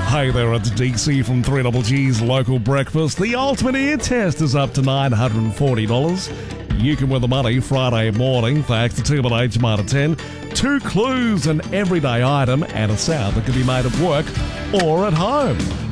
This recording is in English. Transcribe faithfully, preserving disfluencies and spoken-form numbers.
Hey there, it's D C from three G G's Local Breakfast. The Ultimate Ear Test is up to nine hundred forty dollars. You can win the money Friday morning thanks to T H Marta ten. Two clues, an everyday item, and a sound that can be made at work or at home.